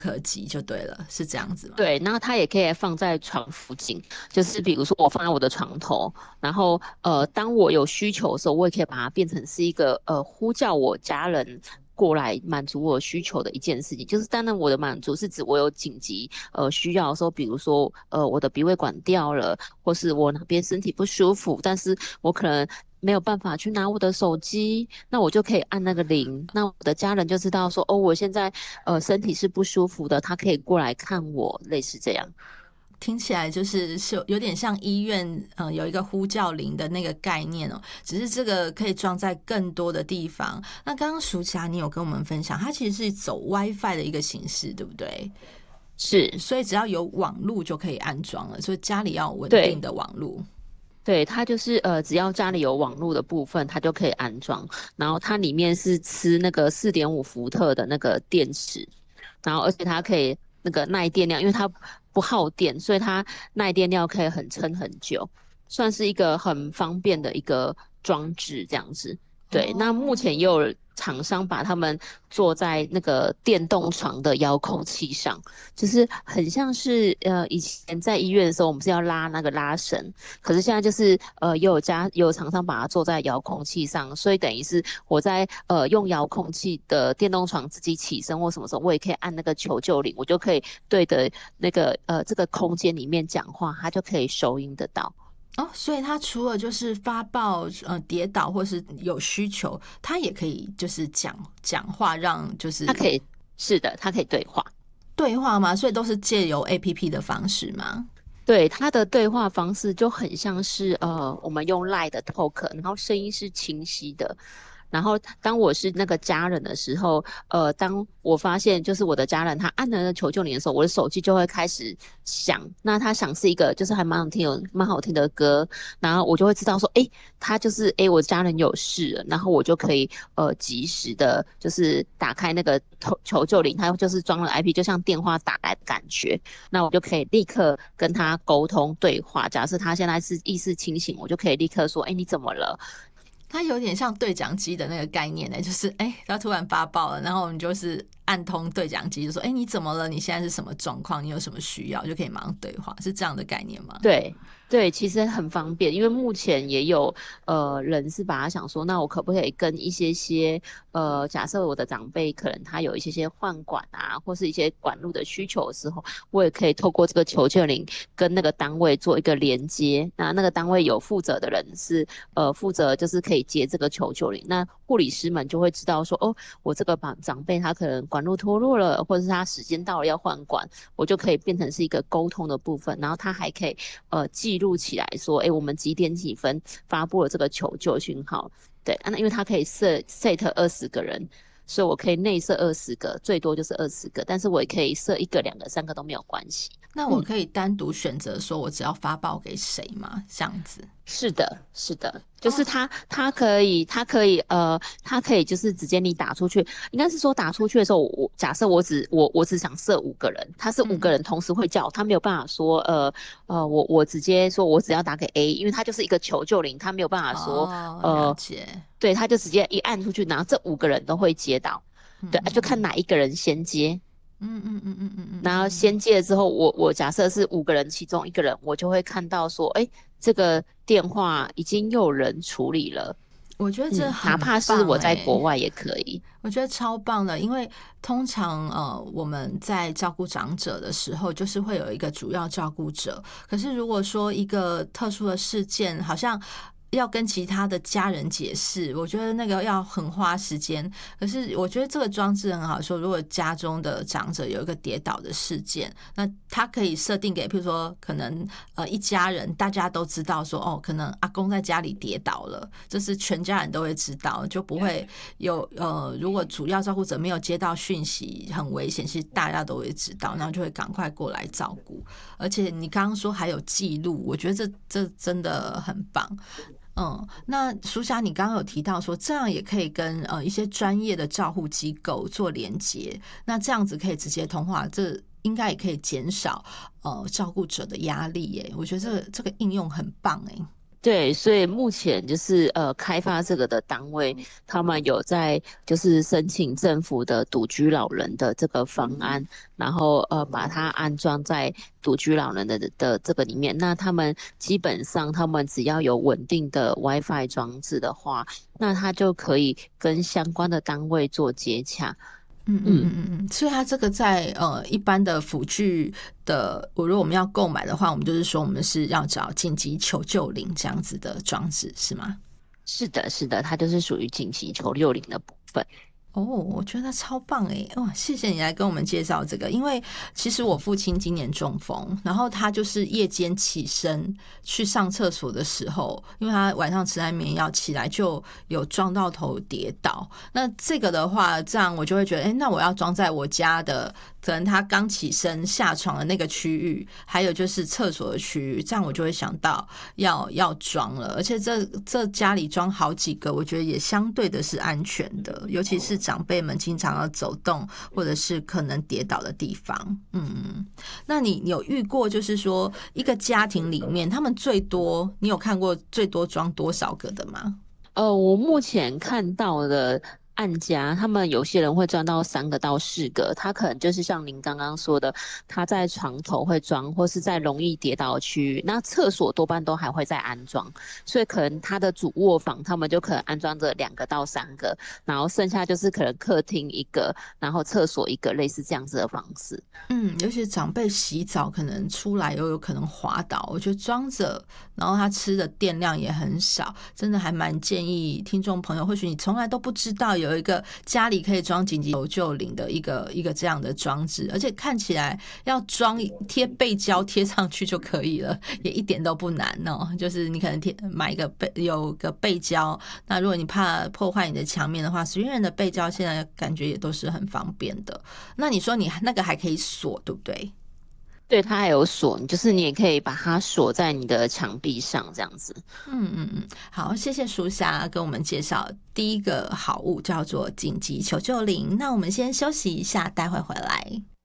可及就对了，是这样子吗？ 对，然后它也可以放在床附近，就是比如说我放在我的床头，然后当我有需求的时候，我也可以把它变成是一个呼叫我家人过来满足我需求的一件事情。就是当然我的满足是指我有紧急需要的时候，比如说我的鼻胃管掉了，或是我哪边身体不舒服，但是我可能没有办法去拿我的手机，那我就可以按那个铃，那我的家人就知道说，哦，我现在身体是不舒服的，他可以过来看我，类似这样。 听起来是有点像医院，有一个呼叫铃的那个概念哦，只是这个可以装在更多的地方。那刚刚淑霞你有跟我们分享，它其实是走 WiFi 的一个形式，对不对？ 是， 所以只要有网路就可以安装了，所以家里要有稳定对。 的网路。 对，它就是只要家里有网络的部分，它就可以安装。然后它里面是吃那个4.5伏特的那个电池，然后而且它可以那个耐电量，因为它不耗电，所以它耐电量可以很撑很久，算是一个很方便的一个装置这样子。对，那目哦， 前也有厂商把它们做在那个电动床的遥控器上，就是很像是以前在医院的时候，我们是要拉那个拉绳。可是现在就是也有厂商把它做在遥控器上，所以等于是我在用遥控器的电动床自己起身或什么时候，我也可以按那个求救铃，我就可以对着那个这个空间里面讲话，它就可以收音得到。 哦，所以他除了就是发报跌倒或是有需求，他也可以就是讲话，让就是它可以是的，它可以对话。 对话吗？所以都是借由 APP 的方式吗？ 对，它的对话方式就很像是我们用 Line 的 talk，然后声音是清晰的。然后当我是那个家人的时候，当我发现就是我的家人他按了那求救铃的时候，我的手机就会开始响。那他响是一个就是还蛮好听的歌，然后我就会知道说，诶，他就是诶，我家人有事了，然后我就可以及时的，就是打开那个求救铃，它就是装了 IP，就像电话打来的感觉。那我就可以立刻跟他沟通对话。假设他现在是意识清醒，我就可以立刻说：“哎，你怎么了？” 它有点像对讲机的那个概念呢，就是它突然发报了，然后你就是按通对讲机，就说你怎么了？你现在是什么状况？你有什么需要？就可以马上对话，是这样的概念吗？ 对对，其实很方便，因为目前也有人是把他想说，那我可不可以跟一些假设我的长辈可能他有一些换管啊，或是一些管路的需求的时候，我也可以透过这个求救铃跟那个单位做一个连接。那个单位有负责的人是负责就是可以接这个求救铃，那护理师们就会知道说，哦，我这个长辈他可能管路脱落了，或者是他时间到了要换管，我就可以变成是一个沟通的部分，然后他还可以记录起来说，哎，我们几点几分发布了这个求救讯号。对，那因为它可以set 20个人，所以我可以内设20个，最多就是20个，但是我也可以设1个、2个、3个都没有关系。 那我嗯。 可以单独选择说我只要发报给谁吗？这样子是的，是的，就是哦， 他可以就是直接你打出去，应该是说打出去的时候，我假设我只想设5个人，他是五个嗯， 人同时会叫，他没有办法说我直接说我只要打给 A，因为他就是一个求救铃，他没有办法说哦，了呃解， 对，他就直接一按出去，然后这5个人都会接到，对，就看嗯嗯嗯哪一个人先接。 嗯嗯嗯嗯嗯嗯然后嗯。 先借了之后，我假设是5个人其中1个人，我就会看到说，哎，这个电话已经有人处理了。 我觉得这哪很怕是我在棒哎， 国外也可以。 我觉得超棒的，因为通常我们在照顾长者的时候，就是会有一个主要照顾者。可是如果说一个特殊的事件，好像要跟其他的家人解释，我觉得那个要很花时间。可是我觉得这个装置很好说，如果家中的长者有一个跌倒的事件，那他可以设定给，譬如说可能一家人大家都知道说，哦，可能阿公在家里跌倒了，这是全家人都会知道，就不会有如果主要照顾者没有接到讯息很危险，其实大家都会知道，然后就会赶快过来照顾。而且你刚刚说还有记录，我觉得这真的很棒。那苏霞，你刚刚有提到说，这样也可以跟一些专业的照护机构做连接，那这样子可以直接通话，这应该也可以减少照顾者的压力耶。我觉得这个应用很棒哎。 对，所以目前就是开发这个的单位，他们有在就是申请政府的独居老人的这个方案，然后把它安装在独居老人的这个里面。那他们基本上他们只要有稳定的 WiFi 装置的话，那他就可以跟相关的单位做接洽。 所以它这个在一般的辅具的，如果我们要购买的话，我们就是说我们是要找紧急求救铃这样子的装置是吗？ 是的，是的，它就是属于紧急求救铃的部分。 哦，我觉得超棒诶！哇，谢谢你来跟我们介绍这个。因为其实我父亲今年中风，然后他就是夜间起身去上厕所的时候，因为他晚上吃安眠药，起来就有撞到头跌倒。那这个的话，这样我就会觉得，那我要装在我家的，可能他刚起身下床的那个区域，还有就是厕所的区域，这样我就会想到要装了。而且这家里装好几个，我觉得也相对的是安全的，尤其是长辈们经常要走动或者是可能跌倒的地方。那你有遇过就是说一个家庭里面他们最多，你有看过最多装多少个的吗？ 我目前看到的案家，他们有些人会装到3个到4个，他可能就是像您刚刚说的，他在床头会装，或是在容易跌倒的区域。那厕所多半都还会再安装，所以可能他的主卧房他们就可能安装着2个到3个，然后剩下就是可能客厅一个，然后厕所一个，类似这样子的方式。 尤其长辈洗澡可能出来又有可能滑倒，我觉得装着，然后他吃的电量也很少，真的还蛮建议听众朋友，或许你从来都不知道有一个家里可以装紧急求救铃的一个这样的装置，而且看起来要装贴背胶贴上去就可以了，也一点都不难哦。就是你可能买有个背胶，那如果你怕破坏你的墙面的话，随缘的背胶现在感觉也都是很方便的。那你说你那个还可以锁，对不对？ 对，它还有锁，就是你也可以把它锁在你的墙壁上，这样子。 好，谢谢淑霞跟我们介绍第一个好物叫做紧急求救铃。那我们先休息一下，待会回来。